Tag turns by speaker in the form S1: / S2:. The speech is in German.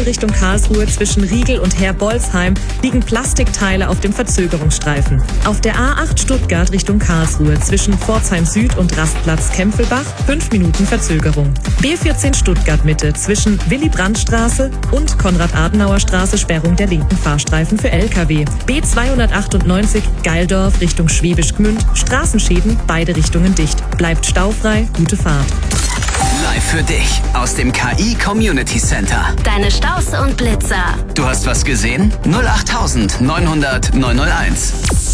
S1: Richtung Karlsruhe zwischen Riegel und Herbolzheim liegen Plastikteile auf dem Verzögerungsstreifen. Auf der A8 Stuttgart Richtung Karlsruhe zwischen Pforzheim Süd und Rastplatz Kempfelbach 5 Minuten Verzögerung. B14 Stuttgart Mitte zwischen Willy-Brandt-Straße und Konrad-Adenauer-Straße Sperrung der linken Fahrstreifen für LKW. B298 Geildorf Richtung Schwäbisch Gmünd, Straßenschäden, beide Richtungen dicht. Bleibt staufrei, gute Fahrt.
S2: Live für dich aus dem KI Community Center.
S3: Deine Staus und Blitzer.
S2: Du hast was gesehen? 08900 901.